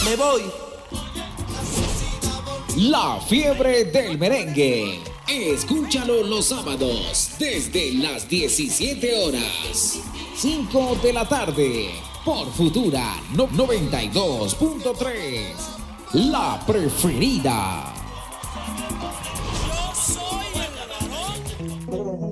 Me voy. La fiebre del merengue. Escúchalo los sábados desde las 17 horas. 5 de la tarde. Por Futura 92.3. La preferida.